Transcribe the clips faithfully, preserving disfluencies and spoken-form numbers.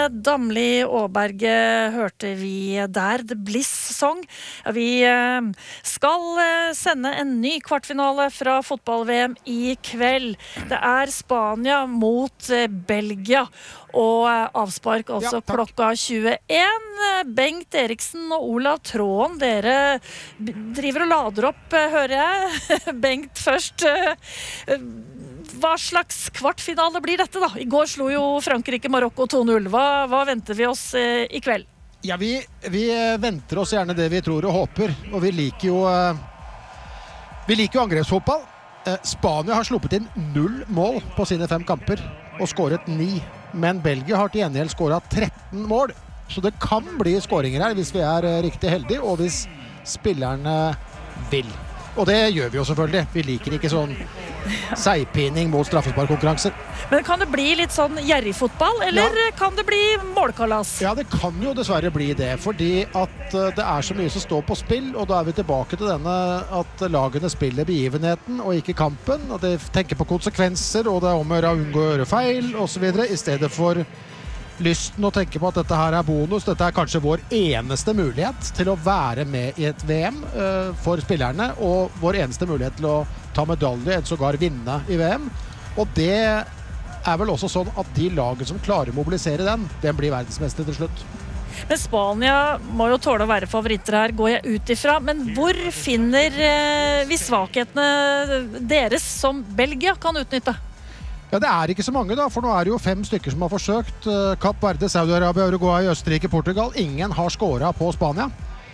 Damli Åberge hørte vi der, The Bliss Song. Ja, vi skal sende en ny kvartfinale fra fotball-V M i kveld. Det er Spania mot Belgia, og avspark altså ja, klokka tjueen. Bengt Eriksen og Olav Tråen, dere driver og lader opp, hører jeg. Bengt først. Hva slags kvartfinale blir dette da? I går slo jo Frankrike Marokko to null. Hva, hva venter vi oss eh, i kveld? Ja, vi, vi venter oss gjerne det vi tror og håper. Og vi liker jo, eh, vi liker jo angrepsfotball. Eh, Spania har sluppet inn null mål på sine fem kamper og skåret ni. Men Belgia har til gjengjeld skåret tretten mål. Så det kan bli skåringer her hvis vi er eh, riktig heldige, og hvis spillerne vil. Og det gjør vi jo selvfølgelig. Vi liker ikke sånn seigpining mot straffesparkkonkurranser. Men kan det bli litt sånn gjerrigfotball, eller ja. Kan det bli målkalas? Ja, det kan jo dessverre bli det, fordi at det er så mye som står på spill, og da er vi tilbake til denne at lagene spiller begivenheten og ikke kampen, og de tenker på konsekvenser, og det er om å gjøre å unngå å gjøre feil, og så videre, i stedet for lysten å tenke på at dette her er bonus. Dette er kanskje vår eneste mulighet til å være med i et V M uh, for spillerne, og vår eneste mulighet til å ta medalje, eller sågar vinne i V M. Og det er vel også sånn at de lagene som klarer å mobilisere den, den blir verdensmester til slutt. Men Spania må jo tåle å være favoritter her, går jeg ut ifra. Men hvor finner eh, vi svakhetene deres som Belgia kan utnytte? Ja, det er ikke så mange da, for nå er det jo fem stykker som har forsøkt. Kapp Verde, Saudi-Arabia, Uruguay, Østerrike, Portugal. Ingen har skåret på Spania.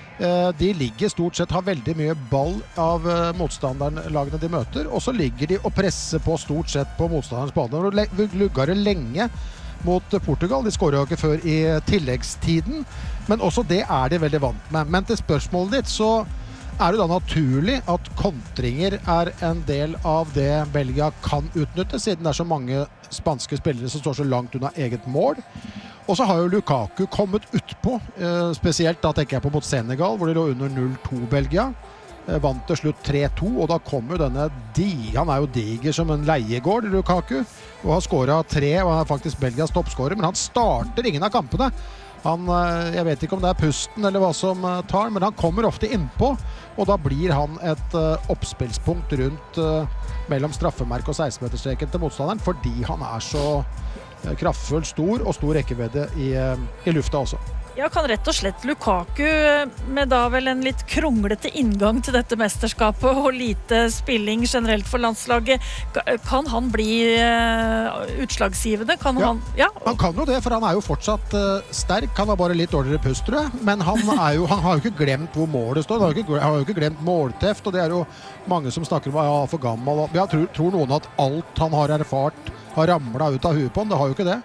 De ligger stort sett, har veldig mye ball av motstanderlagene de møter, og så ligger de og presser på stort sett på motstanderens bane. De lugger det lenge mot Portugal. De skårer jo ikke før i tilleggstiden, men også det er de veldig vant med. Men til spørsmålet ditt så er det da naturlig at kontringer er en del av det Belgia kan utnytte, siden det er så mange spanske spillere som står så langt unna eget mål. Og så har jo Lukaku kommet utpå, spesielt da tenker jeg på mot Senegal, hvor de lå under null to Belgia. Vant til slutt tre to, og da kommer jo denne, han er jo diger som en leiegård, Lukaku, og har skåret tre, og han er faktisk Belgias toppskårer, men han starter ingen av kampene. Han, jeg vet ikke om det er pusten eller hva som tar, men han kommer ofte innpå, og da blir han et uh, oppspillspunkt rundt uh, mellom straffemerk og seksten-meterstreken til motstanderen, fordi han er så uh, kraftfull, stor og stor rekkevidde i, uh, i lufta også. Ja, kan rett og slett Lukaku, med da vel en litt kronglete inngang til dette mesterskapet og lite spilling generelt for landslaget, kan han bli uh, utslagsgivende? Kan ja, han, ja. han kan jo det, for han er jo fortsatt uh, sterk. Han har bare litt dårligere pust, tror jeg. Men han, er jo, han har jo ikke glemt hvor målet står. Han har jo ikke, han har jo ikke glemt målteft, og det er jo mange som snakker om at han er for gammel. Jeg tror, tror noen at alt han har erfart har ramlet ut av huet på han. Det har jo ikke det.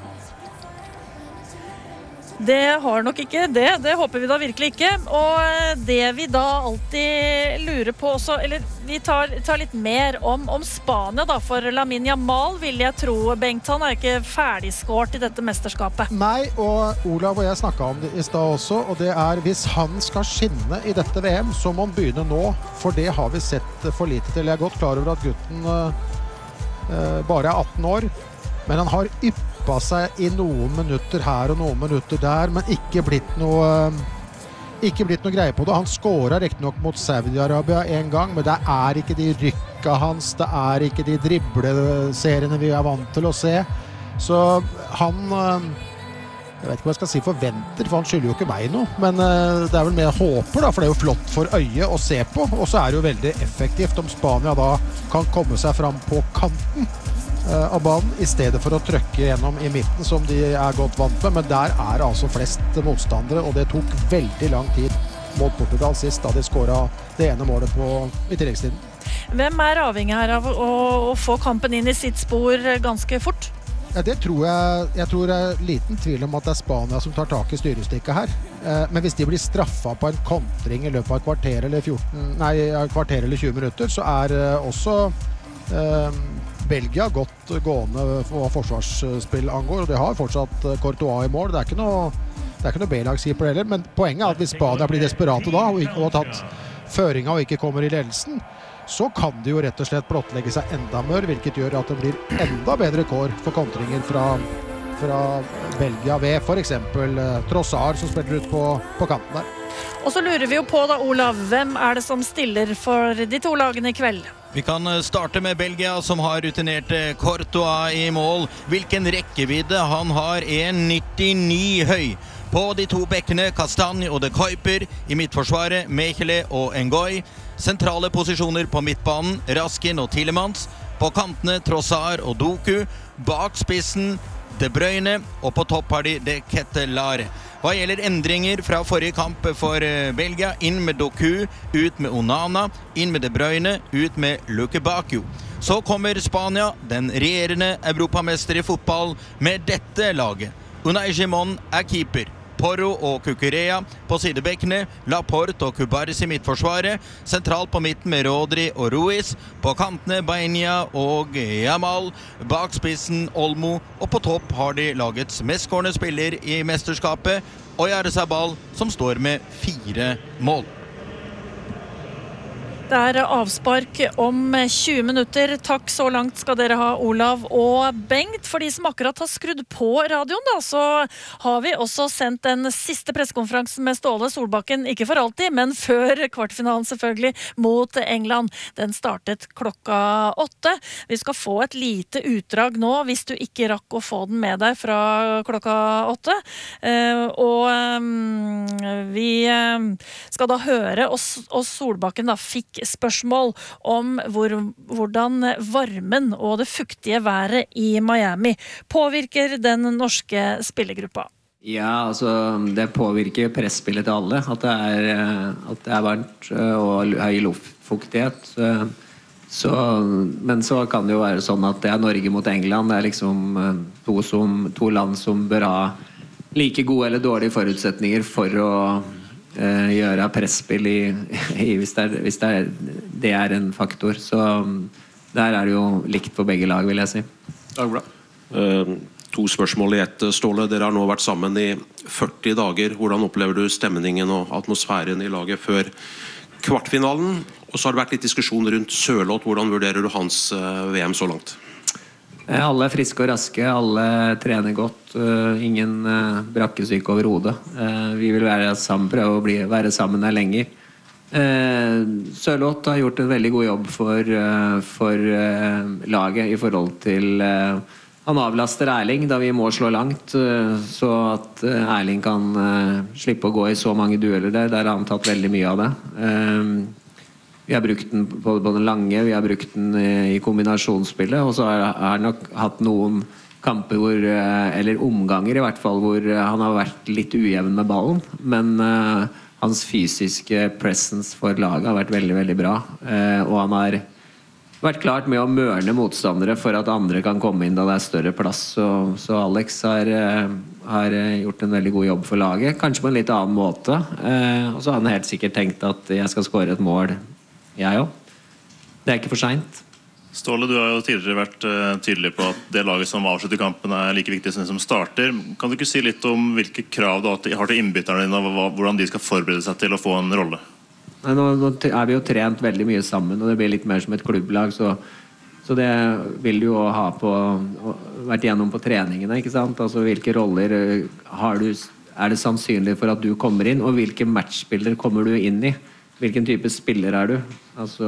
Det har nok ikke det, det håper vi da virkelig ikke. Og det vi da alltid lurer på også, eller vi tar, tar litt mer om, om Spania da, for Lamine Yamal vil jeg tro, Bengt, han er ikke ferdigskåret i dette mesterskapet. Nei, og Olav og jeg snakket om det i sted også, og det er hvis han skal skinne i dette V M, så må han begynne nå, for det har vi sett for lite til. Jeg er godt klar over at gutten uh, bare er atten år, men han har ypp seg i noen minutter her og noen minutter der, men ikke blitt noe ikke blitt noe greie på det. Han skåret riktig nok mot Saudi-Arabia en gang, men det er ikke de rykka hans, det er ikke de dribleseriene vi er vant til å se. Så han jeg vet ikke hva jeg skal si forventer, for han skylder jo ikke meg noe, men det er vel mer håper da, for det er jo flott for øyet å se på, og så er det jo veldig effektivt om Spania da kan komme seg fram på kanten av banen, i stedet for å trykke gjennom i midten som de er godt vant med, men der er altså flest motstandere, og det tok veldig lang tid mot Portugal sist da de skåret det ene målet på, i tilleggstiden. Hvem er avhengig her av å, å få kampen inn i sitt spor ganske fort? Ja, det tror jeg, jeg tror det er liten tvil om at det er Spania som tar tak i styrestikket her, men hvis de blir straffet på en kontring i løpet av et kvarter eller, fjorten, nei, kvarter eller tjue minutter, så er også eh, Belgia godt gående hva forsvarsspill angår, og det har fortsatt Courtois i mål. Det er ikke noe, det er ikke noe B-lagskeeper heller, men poenget er at hvis Spania blir desperate da, og, og har tatt føringa og ikke kommer i ledelsen, så kan de jo rett og slett blottlegge seg enda mer, hvilket gjør at det blir enda bedre kår for kontringer fra, fra Belgia ved for eksempel Trossard som spiller ut på, på kanten der. Og så lurer vi jo på da, Olav, hvem er det som stiller for de to lagene i kveld? Vi kan starte med Belgia, som har rutinert Courtois i mål. Hvilken rekkevidde han har, en nittini høy. På de to bekkene, Castagne og De Kuiper. I midtforsvaret, Mechele og Ngoy. Sentrale posisjoner på midtbanen, Raskin og Tielemans. På kantene, Trossard og Doku. Bak spissen, De Bruyne. Og på topp har de De Ketelaere. Hva gjelder endringer fra forrige kamp for Belgia, inn med Doku, ut med Onana, inn med De Bruyne, ut med Luke Bakio. Så kommer Spania, den regjerende europamester i fotball, med dette laget. Unai Simon er keeper. Porro og Cucurella på sidebekkene, Laporte og Kubaris i midtforsvaret, sentralt på midten med Rodri og Ruiz, på kantene Bainha og Yamal, bak spissen Olmo, og på topp har de lagets mest skårende spiller i mesterskapet, Oyarzabal, som står med fire mål. Det er avspark om tjue minutter. Takk så langt skal dere ha, Olav og Bengt. For de som akkurat har skrudd på radioen, da, så har vi også sendt den siste pressekonferansen med Ståle Solbakken, ikke for alltid, men før kvartfinalen selvfølgelig, mot England. Den startet klokka åtte. Vi skal få et lite utdrag nå, hvis du ikke rakk å få den med deg fra klokka åtte. Og vi skal da høre, og Solbakken da fikk spørsmål om hvor, hvordan varmen og det fuktige været i Miami påvirker den norske spillergruppa. Ja, altså det påvirker presspillet til alle, at det er, at det er varmt og høy luftfuktighet. Så, men så kan det jo være sånn at det er Norge mot England, det er liksom to, som, to land som bør ha like gode eller dårlige forutsetninger for å Uh, gjøre presspill i, i, hvis, det er, hvis det, er, det er en faktor. Så um, der er det jo likt for begge lag, vil jeg si. Dagblad. Uh, to spørsmål i ett, Ståle. Dere har nå vært sammen i førti dager. Hvordan opplever du stemningen og atmosfæren i laget før kvartfinalen? Og så har det vært litt diskusjon rundt Sørloth. Hvordan vurderer du hans uh, V M så langt? Alle er friske og raske, alle trener godt, uh, ingen uh, brakkesyke over hodet. Uh, vi vil være sammen, prøve å bli, være sammen der lenger. Uh, Sørloth har gjort en veldig god jobb for, uh, for uh, laget i forhold til uh, han avlaster Erling da vi må slå langt, uh, så at uh, Erling kan uh, slippe å gå i så mange dueller der. Der har han tatt veldig mye av det. Uh, Vi har brukt den på, på den lange, vi har brukt den i, i kombinasjonsspillet, og så har han nok hatt noen kamper hvor, eller omganger i hvert fall, hvor han har vært litt ujevn med ballen. Men uh, hans fysiske presence for laget har vært veldig, veldig bra. Uh, og han har vært klart med å mørne motstandere for at andre kan komme inn da det er større plass. Så, så Alex har, uh, har gjort en veldig god jobb for laget, kanskje på en litt annen måte. Uh, og så har han helt sikkert tenkt at jeg skal skåre et mål. Jeg ja, òg. Det er ikke for sent. Ståle, du har jo tidligere vært uh, tydelig på at det laget som avslutter kampen er like viktig som det som starter. Kan du ikke si litt om hvilke krav du har til innbytterne dine, og hva, hvordan de skal forberede seg til å få en rolle? Nei, nå, nå er vi jo trent veldig mye sammen, og det blir litt mer som et klubblag, så, så det vil du jo ha på, vært gjennom på treningene, ikke sant? Altså, hvilke roller har du, er det sannsynlig for at du kommer inn, og hvilke matchspiller kommer du inn i? Hvilken type spiller er du? Altså,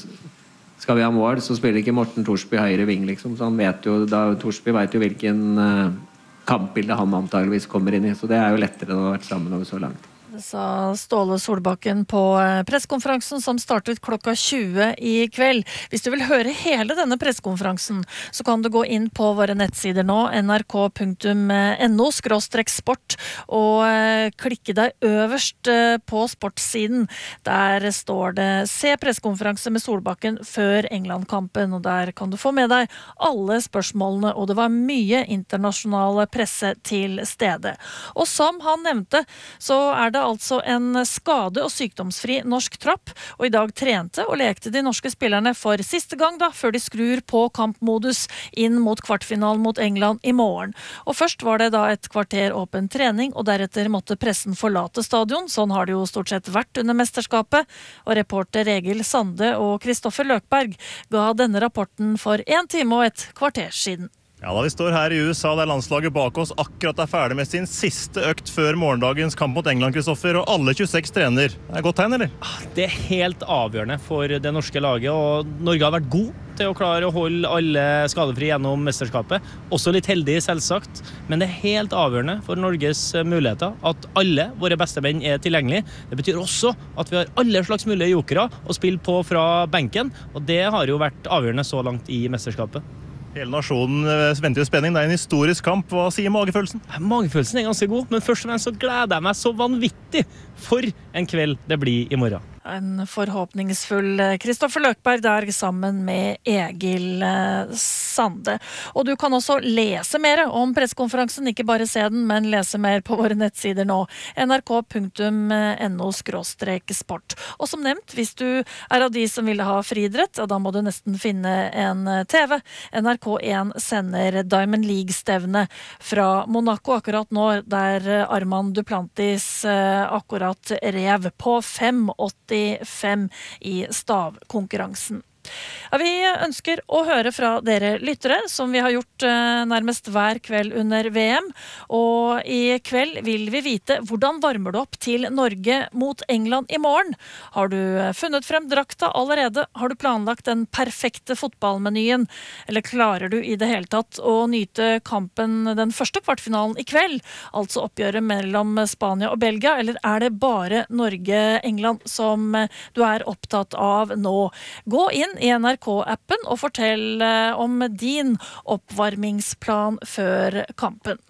skal vi ha mål, så spiller ikke Morten Torsby høyre ving, liksom. Så han vet jo, da, Torsby vet jo hvilken uh, kampbilde han antageligvis kommer inn i. Så det er jo lettere enn å ha vært sammen over så langt. Det sa Ståle Solbakken på presskonferansen som startet klokka tjue i kveld. Hvis du vil høre hele denne presskonferansen, så kan du gå inn på våre nettsider nå, n r k punktum n o skråstrek sport, og klikke deg øverst på sportssiden. Der står det «Se presskonferanse med Solbakken før England-kampen», og der kan du få med deg alle spørsmålene, og det var mye internasjonale presse til stede. Og som han nevnte, så er det altså en skade- og sykdomsfri norsk trapp, og i dag trente og lekte de norske spillerne for siste gang da, før de skrur på kampmodus inn mot kvartfinalen mot England i morgen. Og først var det da et kvarter åpen trening, og deretter måtte pressen forlate stadion. Sånn har det jo stort sett vært under mesterskapet, og reporter Egil Sande og Kristoffer Løkberg ga denne rapporten for en time og et kvarter siden. Ja, da vi står her i U S A, der landslaget bak oss akkurat er ferdig med sin siste økt før morgendagens kamp mot England, Kristoffer, og alle tjueseks trener. Det er et godt tegn, eller? Det er helt avgjørende for det norske laget, og Norge har vært god til å klare å holde alle skadefri gjennom mesterskapet. Også litt heldig, selvsagt, men det er helt avgjørende for Norges muligheter at alle våre beste menn er tilgjengelige. Det betyr også at vi har alle slags mulige jokere å spille på fra benken, og det har jo vært avgjørende så langt i mesterskapet. Hele nasjonen venter i spenning. Det er en historisk kamp. Hva sier magefølelsen? Magefølelsen er ganske god, men først og fremst så gleder jeg meg så vanvittig for en kveld det blir i morgen. En forhåpningsfull Kristoffer Løkberg der sammen med Egil Sande. Og du kan også lese mer om pressekonferansen, ikke bare se den, men lese mer på våre nettsider nå. n r k punktum n o skråstrek sport. Og som nevnt, hvis du er av de som ville ha friidrett, da må du nesten finne en T V. N R K én sender Diamond League-stevne fra Monaco akkurat nå, der Armand Duplantis akkurat rev på fem åttifem i stavkonkurransen. Ja, vi ønsker å høre fra dere lyttere, som vi har gjort eh, nærmest hver kveld under V M. Og i kveld vil vi vite hvordan varmer du opp til Norge mot England i morgen. Har du funnet frem drakta allerede? Har du planlagt den perfekte fotballmenyen? Eller klarer du i det hele tatt å nyte kampen, den første kvartfinalen i kveld? Altså oppgjøret mellom Spania og Belgia, eller er det bare Norge-England som du er opptatt av nå? Gå inn i N R K-appen og fortell om din oppvarmingsplan før kampen.